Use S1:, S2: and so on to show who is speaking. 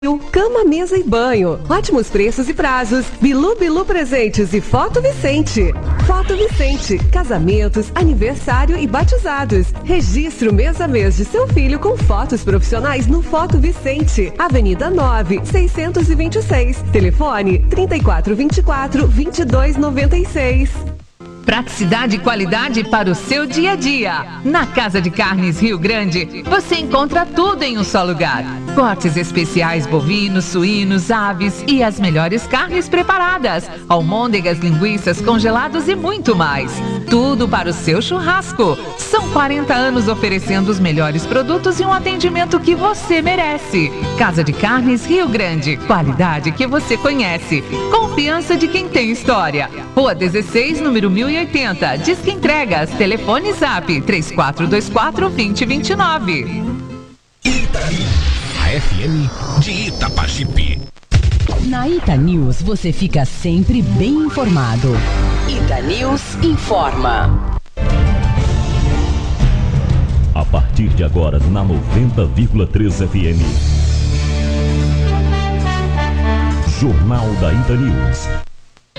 S1: Cama, mesa e banho. Ótimos preços e prazos. Bilu Bilu Presentes e Foto Vicente. Foto Vicente. Casamentos, aniversário e batizados. Registre o mês a mês de seu filho com fotos profissionais no Foto Vicente. Avenida 9, 626. Telefone 3424-2296.
S2: Praticidade e qualidade para o seu dia a dia. Na Casa de Carnes Rio Grande, você encontra tudo em um só lugar. Cortes especiais bovinos, suínos, aves e as melhores carnes preparadas. Almôndegas, linguiças, congelados e muito mais. Tudo para o seu churrasco. São 40 anos oferecendo os melhores produtos e um atendimento que você merece. Casa de Carnes Rio Grande. Qualidade que você conhece. Confiança de quem tem história. Rua 16, número 1080. Disque Entregas. Telefone Zap 3424-2029.
S3: A FM de Itapajipe.
S4: Na Ita News você fica sempre bem informado. Ita News informa.
S5: A partir de agora na 90,3 FM. Jornal da Ita News.